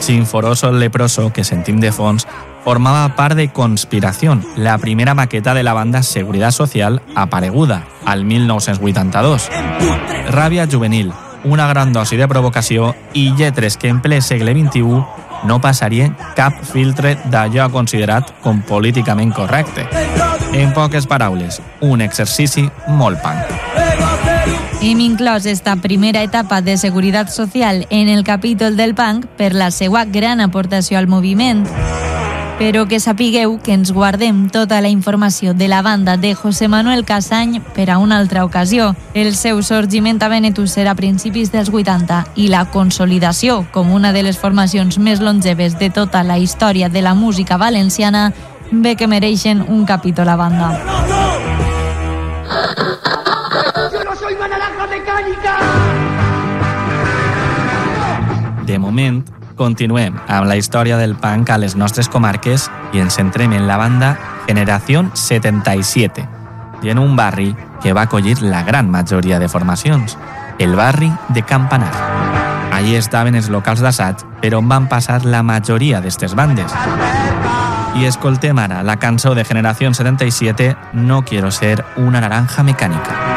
Sinforoso el leproso, que sentim de fons, formava part de Conspiración, la primera maqueta de la banda Seguridad Social apareguda al 1982. Ràbia juvenil, una gran dosi de provocació i lletres que en ple segle XXI no passarien cap filtre d'allò considerat com políticament correcte. En poques paraules, un exercici molt punk. Hem inclòs esta primera etapa de Seguridad Social en el capítol del punk per la seva gran aportació al moviment. Però que sapigueu que ens guardem tota la informació de la banda de José Manuel Casany per a una altra ocasió. El seu sorgiment a Benetús era a principis dels 80 i la consolidació com una de les formacions més longeves de tota la història de la música valenciana ve que mereixen un capítol a banda. ¡Yo no soy una naranja mecánica! De moment, continuem amb la història del punk a les nostres comarques i ens centrem en la banda Generación 77 i en un barri que va acollir la gran majoria de formacions, el barri de Campanar. Allí estaven els locals d'assaig per on van passar la majoria d'estes bandes. I escoltem ara la cançó de Generación 77, No quiero ser una naranja mecánica.